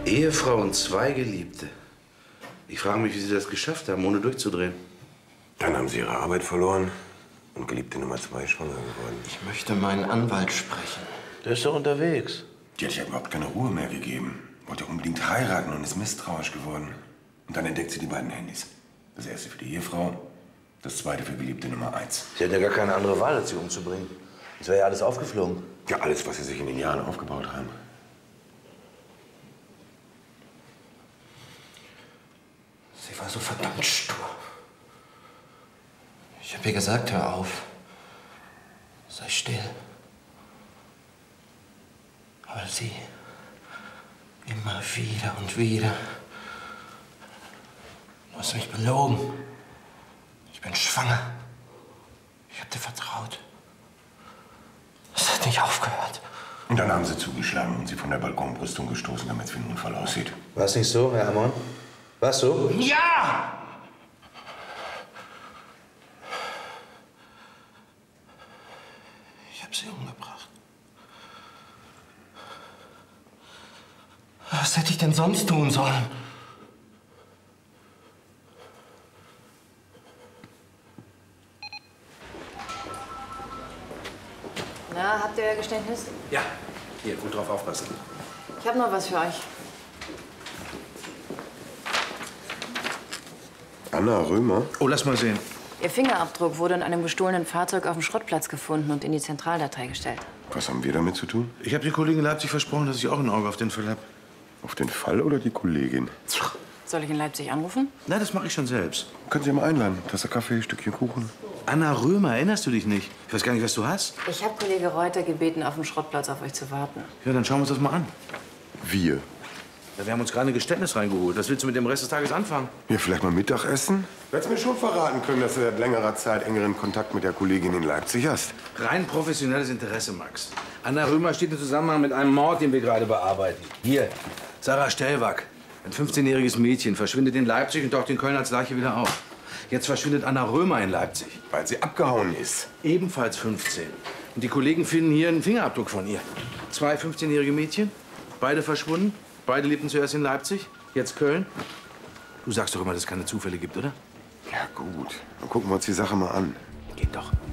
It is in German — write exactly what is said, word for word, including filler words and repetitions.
Ehefrau und zwei Geliebte. Ich frage mich, wie Sie das geschafft haben, ohne durchzudrehen. Dann haben Sie Ihre Arbeit verloren und Geliebte Nummer zwei schwanger geworden. Ich möchte meinen Anwalt sprechen. Der ist doch unterwegs. Die hat ja überhaupt keine Ruhe mehr gegeben. Wollte unbedingt heiraten und ist misstrauisch geworden. Und dann entdeckt sie die beiden Handys. Das erste für die Ehefrau, das zweite für Geliebte Nummer eins. Sie hatten ja gar keine andere Wahl, als sie umzubringen. Das wäre ja alles aufgeflogen. Ja, alles, was sie sich in den Jahren aufgebaut haben. Sie war so verdammt stur. Ich habe ihr gesagt, hör auf. Sei still. Aber sie, immer wieder und wieder. Du hast mich belogen. Ich bin schwanger. Ich hab dir vertraut. Es hat nicht aufgehört. Und dann haben sie zugeschlagen und sie von der Balkonbrüstung gestoßen, damit es wie ein Unfall aussieht. War es nicht so, Herr Amon? War es so? Ja! Ich hab sie umgebracht. Was hätte ich denn sonst tun sollen? Na, habt ihr euer Geständnis? Ja. Hier, gut drauf aufpassen. Ich habe noch was für euch. Anna Römer? Oh, lass mal sehen. Ihr Fingerabdruck wurde in einem gestohlenen Fahrzeug auf dem Schrottplatz gefunden und in die Zentraldatei gestellt. Was haben wir damit zu tun? Ich habe den Kollegen in Leipzig versprochen, dass ich auch ein Auge auf den Fall habe. Auf den Fall oder die Kollegin? Soll ich in Leipzig anrufen? Na, das mache ich schon selbst. Können Sie mal einladen. Tasse Kaffee, Stückchen Kuchen. Anna Römer, erinnerst du dich nicht? Ich weiß gar nicht, was du hast. Ich habe Kollege Reuter gebeten, auf dem Schrottplatz auf euch zu warten. Ja, dann schauen wir uns das mal an. Wir? Ja, wir haben uns gerade ein Geständnis reingeholt. Was willst du mit dem Rest des Tages anfangen? Ja, vielleicht mal Mittagessen? Du hättest mir schon verraten können, dass du seit längerer Zeit engeren Kontakt mit der Kollegin in Leipzig hast. Rein professionelles Interesse, Max. Anna Römer steht im Zusammenhang mit einem Mord, den wir gerade bearbeiten. Hier, Sarah Stellwag, ein fünfzehnjähriges Mädchen, verschwindet in Leipzig und taucht in Köln als Leiche wieder auf. Jetzt verschwindet Anna Römer in Leipzig. Weil sie abgehauen ist. Ebenfalls fünfzehn. Und die Kollegen finden hier einen Fingerabdruck von ihr. Zwei fünfzehnjährige Mädchen, beide verschwunden. Beide lebten zuerst in Leipzig, jetzt Köln. Du sagst doch immer, dass es keine Zufälle gibt, oder? Ja, gut. Dann gucken wir uns die Sache mal an. Geht doch.